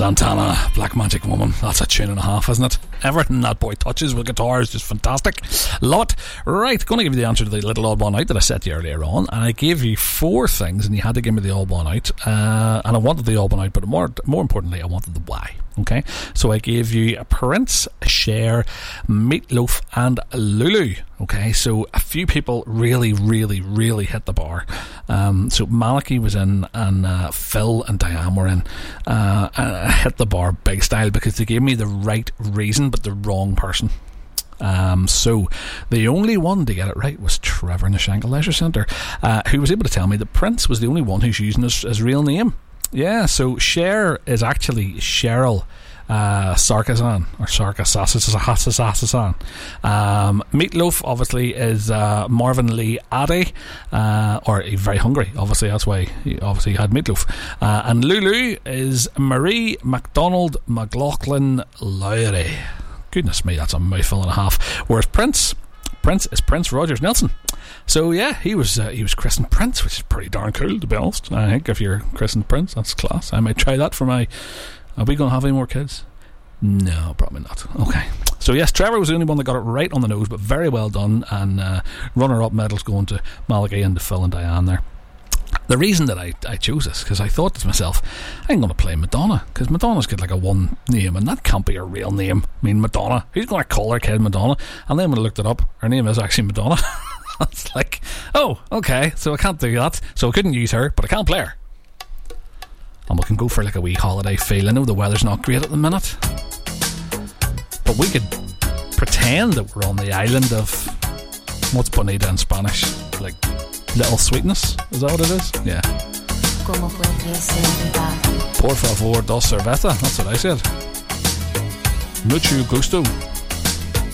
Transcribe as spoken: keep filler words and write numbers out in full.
Santana, Black Magic Woman. That's a tune and a half, isn't it? Everything that boy touches with guitar is just fantastic. Love it. Right, going to give you the answer to the little odd one out that I said to you earlier on, and I gave you four things and you had to give me the odd one out, uh, and I wanted the odd one out, but more more importantly I wanted the why. Okay, so I gave you a Prince, Cher, Meatloaf and Lulu. Okay, so a few people really really really hit the bar. um, so Maliki was in, and uh, Phil and Diane were in, uh, uh, hit the bar big style because they gave me the right reason but the wrong person. Um, so the only one to get it right was Trevor in the Shankill Leisure Centre, uh, who was able to tell me that Prince was the only one who's using his, his real name. Yeah, so Cher is actually Cheryl uh, Sarkisian, or Sarkisian. Um, Meatloaf obviously is uh, Marvin Lee Addy, uh, or he's very hungry. Obviously, that's why he obviously had Meatloaf. Uh, and Lulu is Marie MacDonald McLaughlin Lowry. Goodness me, that's a mouthful and a half. Whereas Prince, Prince is Prince Rogers Nelson. So yeah, he was uh, he was christened Prince, which is pretty darn cool, to be honest. I think if you're christened Prince, that's class. I might try that for my... Are we going to have any more kids? No, probably not. Okay. So yes, Trevor was the only one that got it right on the nose, but very well done. And uh, runner-up medals going to Maliki and to Phil and Diane there. The reason that I, I chose this, because I thought to myself, I'm going to play Madonna, because Madonna's got like a one name, and that can't be her real name. I mean, Madonna, who's going to call her kid Madonna? And then when I looked it up, her name is actually Madonna. It's like, oh, okay, so I can't do that, so I couldn't use her, but I can play her. And we can go for like a wee holiday feel. I know the weather's not great at the minute, but we could pretend that we're on the island of, what's bonita in Spanish? Like little sweetness, is that what it is? Yeah. Por favor, dos cerveza. That's what I said. Mucho gusto.